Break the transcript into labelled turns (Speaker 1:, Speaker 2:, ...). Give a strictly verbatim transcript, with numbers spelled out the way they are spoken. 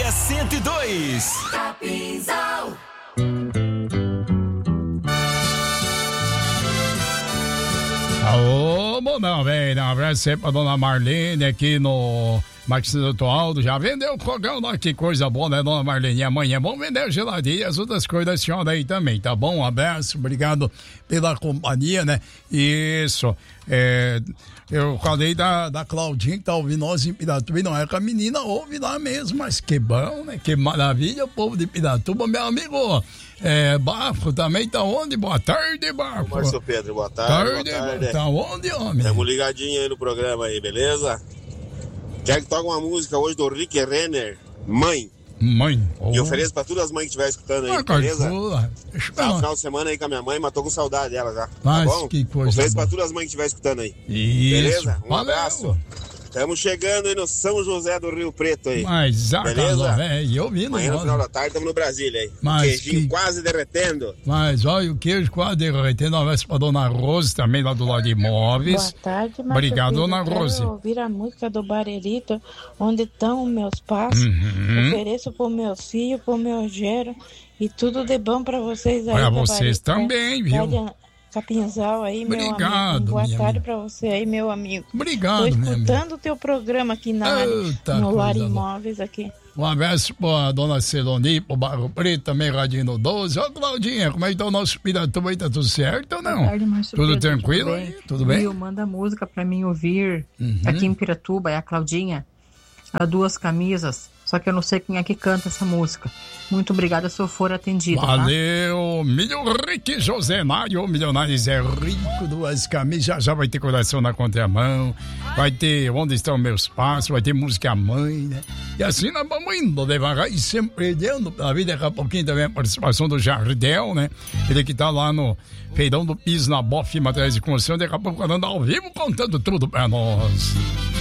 Speaker 1: é cento e dois.
Speaker 2: Capinzal.
Speaker 3: Alô, bom não, velho. Um abraço sempre pra dona Marlene aqui no Martins do Aldo. Já vendeu o fogão, ó, que coisa boa, né, dona Marlene? Amanhã é bom vender geladinho e as outras coisas da senhora aí também, tá bom? Um abraço, obrigado pela companhia, né? Isso, é... Eu falei da, da Claudinha que tá ouvindo nós em Piratuba e não é que a menina ouve lá mesmo, mas que bom, né? Que maravilha, o povo de Piratuba, meu amigo. É, Bafo também tá onde? Boa tarde, Bafo.
Speaker 4: Márcio Pedro, boa tarde.
Speaker 3: tarde,
Speaker 4: boa tarde.
Speaker 3: Tá onde, homem?
Speaker 4: Estamos ligadinhos aí no programa aí, beleza? Quer que toque uma música hoje do Rick Renner, Mãe?
Speaker 3: Mãe. Oh.
Speaker 4: E ofereço pra todas as mães que estiverem escutando aí,
Speaker 3: ah,
Speaker 4: beleza?
Speaker 3: Deixa eu
Speaker 4: tá, no final de semana aí com a minha mãe, mas tô com saudade dela já.
Speaker 3: Mas
Speaker 4: tá bom?
Speaker 3: que coisa.
Speaker 4: Ofereço pra todas as mães que estiverem escutando aí.
Speaker 3: Isso.
Speaker 4: Beleza? Um
Speaker 3: Valeu.
Speaker 4: abraço. Estamos chegando aí no São José do Rio Preto aí.
Speaker 3: Mas,
Speaker 4: beleza?
Speaker 3: É, eu vi,
Speaker 4: amanhã no final da tarde estamos no Brasília aí.
Speaker 3: Mas
Speaker 4: queijinho
Speaker 3: que...
Speaker 4: quase derretendo.
Speaker 3: Mas olha, o queijo quase derretendo. Um abraço pra dona Rose também lá do lado de Imóveis.
Speaker 5: Boa tarde, Marcos.
Speaker 3: Obrigado, dona Rose.
Speaker 5: Quero ouvir a música do Barerito, Onde Estão Meus Passos.
Speaker 3: Uhum.
Speaker 5: Ofereço pro meus filhos, pro meu gero. E tudo de bom pra vocês aí.
Speaker 3: Pra vocês também, viu?
Speaker 5: Rádio Capinzal aí, meu
Speaker 3: Obrigado,
Speaker 5: amigo. Boa
Speaker 3: minha
Speaker 5: tarde
Speaker 3: amiga.
Speaker 5: pra você aí, meu amigo.
Speaker 3: Obrigado,
Speaker 5: Tô
Speaker 3: minha
Speaker 5: escutando o teu programa aqui na
Speaker 3: Eita,
Speaker 5: no Lar
Speaker 3: coisa
Speaker 5: Imóveis aqui.
Speaker 3: Um abraço pra dona Celoni, pro Barro Preto, também Radinho no doze. Ô, Claudinha, como é que tá o nosso Piratuba aí? Tá tudo certo ou não?
Speaker 6: Boa tarde, Márcio
Speaker 3: tudo
Speaker 6: Pedro,
Speaker 3: tranquilo
Speaker 6: tudo
Speaker 3: aí?
Speaker 6: bem?
Speaker 3: Tudo bem?
Speaker 6: Viu, manda música pra mim ouvir
Speaker 3: Uhum.
Speaker 6: aqui em Piratuba, é a Claudinha. As duas camisas, só que eu não sei quem é que canta essa música. Muito obrigada se eu for atendida.
Speaker 3: Valeu,
Speaker 6: tá?
Speaker 3: Milho Rick José Mário, milionário Zé Rico, duas camisas, já, já vai ter coração na contramão, vai ter Onde Estão Meus Passos, vai ter música mãe, né? E assim nós vamos indo devagar e sempre dando pela vida. Daqui a pouquinho também a participação do Jardel, né? Ele que tá lá no Feirão do Piso, na Bof Materiais de Construção, daqui a pouco andando ao vivo contando tudo pra nós.